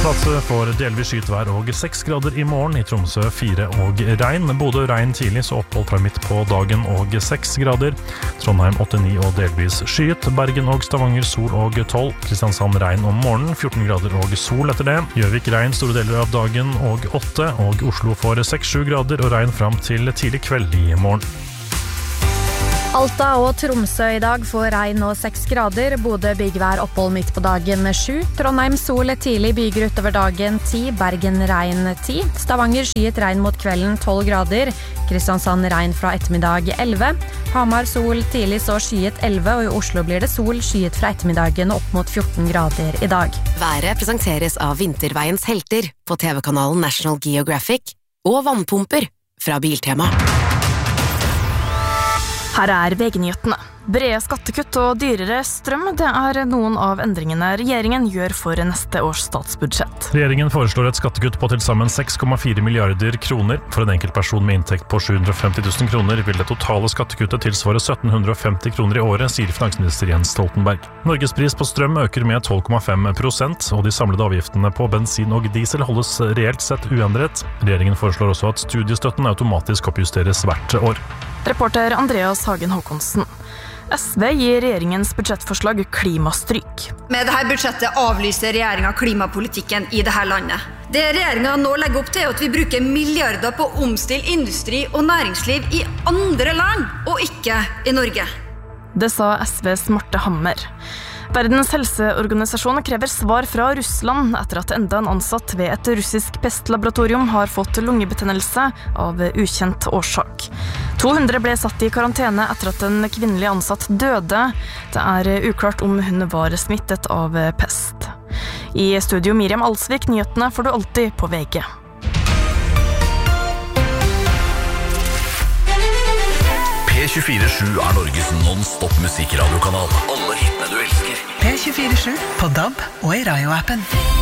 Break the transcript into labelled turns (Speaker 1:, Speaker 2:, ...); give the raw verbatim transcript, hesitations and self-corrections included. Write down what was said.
Speaker 1: Vadsø får delvis skytvær og seks grader i morgen, i Tromsø fire og regn. Bodø regn tidlig, så opphold fra midt på dagen og seks grader. Trondheim åtte ni og delvis skyet. Bergen og Stavanger sol og tolv. Kristiansand regn om morgenen, fjorten grader og sol etter det. Gjøvik regn store deler av dagen og åtte, og Oslo får seks sju grader og regn fram til tidlig kveld i morgen.
Speaker 2: Alta og Tromsø i dag får regn og seks grader. Bodø byggvær opphold midt på dagen sju. Trondheim sol tidlig byger utover dagen ti. Bergen regn ti. Stavanger skyet regn mot kvelden tolv grader. Kristiansand regn fra ettermiddag elleve. Hamar sol tidlig så skyet elleve, og i Oslo blir det sol skyet fra ettermiddagen opp mot fjorten grader i dag.
Speaker 3: Været presenteres av Vinterveiens helter på T V-kanalen National Geographic og vannpumper fra Biltema.
Speaker 4: Her er V G-nyhetene. Brede skattekutt og dyrere strøm, det er noen av endringene regjeringen gjør for neste års statsbudsjett.
Speaker 1: Regjeringen foreslår et skattekutt på til sammen seks komma fire milliarder kroner. For en enkelt person med inntekt på sju hundre og femti tusen kroner vil det totale skattekuttet tilsvare sytten hundre og femti kroner i året, sier finansminister Jens Stoltenberg. Norges pris på strøm øker med tolv komma fem prosent, og de samlede avgiftene på bensin og diesel holdes reelt sett uendret. Regjeringen foreslår også at studiestøtten automatisk oppjusteres hvert år.
Speaker 4: Reporter Andreas Hagen Håkonsen. S V gir regjeringens budsjettforslag klimastryk.
Speaker 5: Med dette budsjettet avlyser regjeringen klimapolitikken i dette landet. Det regjeringen nå legger opp til er at vi bruker milliarder på å omstille industri og næringsliv i andre land, og ikke i Norge.
Speaker 4: Det sa S Vs Marte Hammer. Verdens helseorganisasjon krever svar fra Russland etter at enda en ansatt ved et russisk pestlaboratorium har fått lungebetennelse av ukjent årsak. to hundre ble satt i karantene etter at en kvinnelig ansatt døde. Det er uklart om hun var smittet av pest. I studio Miriam Alsvik, nyhetene får du alltid på V G.
Speaker 6: P tjuefire sju er Norges non-stop musikradiokanal. Alle hitene du elsker.
Speaker 7: P tjuefire sju på D A B og i Radio-appen.